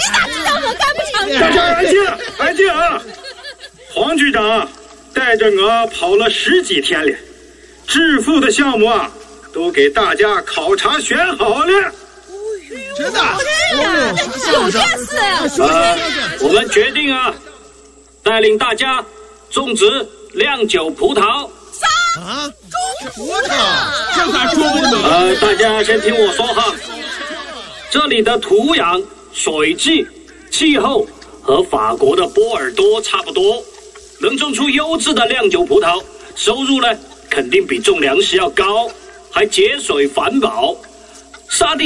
咋知道我干不成？ 大家安静，安静啊！黄局长带着我跑了10几天了，致富的项目啊，都给大家考察选好了。 真的？ 有这事？ 我们决定啊，带领大家种植酿酒葡萄。 啊，种葡萄，这咋说呢？ 大家先听我说哈，这里的土壤、水质、气候和法国的波尔多差不多，能种出优质的酿酒葡萄，收入呢肯定比种粮食要高，还节水环保。沙地